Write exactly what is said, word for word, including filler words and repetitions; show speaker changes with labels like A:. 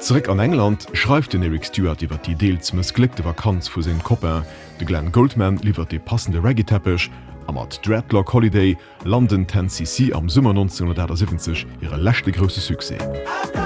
A: Zurück an England schreibt den Eric Stewart iwwer die deels missglückte Vakanz vu sen Koppe. De Glenn Goldman liefert de passende Reggae-Teppich, am mat Dreadlock Holiday landen ten C C am Summer neunzehnhundertsiebzig ihre lächte grosse Suse.